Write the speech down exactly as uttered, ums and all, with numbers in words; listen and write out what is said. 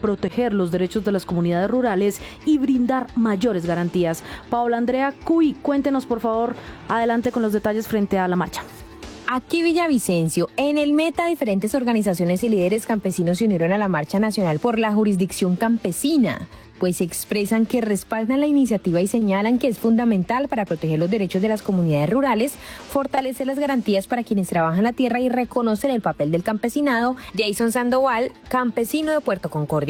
proteger los derechos de las comunidades rurales y brindar mayores garantías. Paola Andrea Cuy, cuéntenos por favor, adelante con los detalles frente a la marcha. Aquí Villavicencio, en el Meta, diferentes organizaciones y líderes campesinos se unieron a la Marcha Nacional por la Jurisdicción Campesina, pues expresan que respaldan la iniciativa y señalan que es fundamental para proteger los derechos de las comunidades rurales, fortalecer las garantías para quienes trabajan la tierra y reconocer el papel del campesinado. Jason Sandoval, campesino de Puerto Concordia.